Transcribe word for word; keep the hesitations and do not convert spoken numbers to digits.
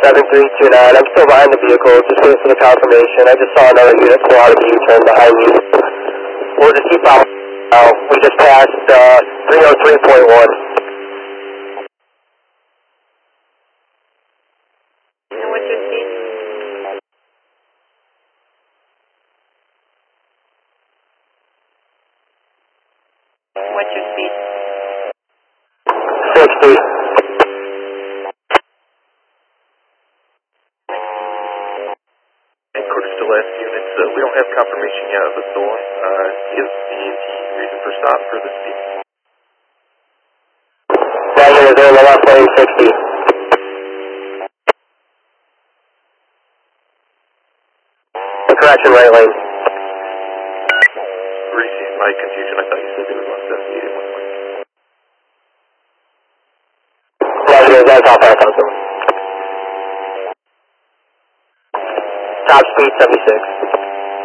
seven three two nine. I'm still behind the vehicle, just waiting for the confirmation. I just saw another unit pull out of the U-turn behind me. We'll just keep out now. We just passed uh, three oh three point one. And what's your speed? What's your speed? sixty. And quarters to last units, uh, we don't have confirmation yet of the stolen. Uh, is the reason for stop for the speed? Negative, they're in the left lane, sixty. Correction, right lane. Receive my confusion. I thought you said they were going seventy-eight at one point. Negative, that's all fast on them. Top speed, seventy-six.